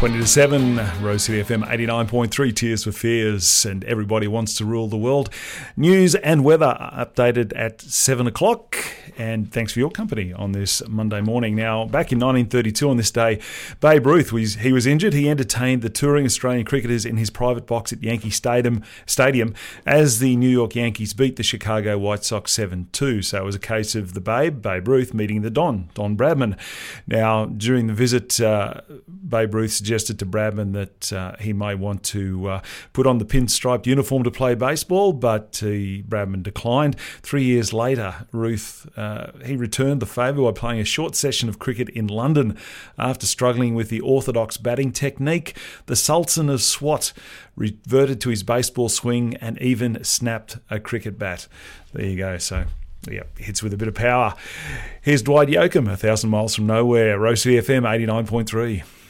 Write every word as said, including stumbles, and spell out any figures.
twenty to seven, Rose City F M eighty-nine point three, Tears for Fears, and Everybody Wants to Rule the World. News and weather updated at seven o'clock, and thanks for your company on this Monday morning. Now, back in nineteen thirty-two on this day, Babe Ruth, was, he was injured. He entertained the touring Australian cricketers in his private box at Yankee Stadium, Stadium as the New York Yankees beat the Chicago White Sox seven two. So it was a case of the Babe, Babe Ruth, meeting the Don, Don Bradman. Now, during the visit, uh, Babe Ruth suggested to Bradman that uh, he may want to uh, put on the pinstriped uniform to play baseball, but he, Bradman declined. Three years later, Ruth, uh, he returned the favour by playing a short session of cricket in London. After struggling with the orthodox batting technique, the Sultan of Swat reverted to his baseball swing and even snapped a cricket bat. There you go. So, yeah, hits with a bit of power. Here's Dwight Yoakam, A Thousand Miles from Nowhere, Rose City F M eighty-nine point three.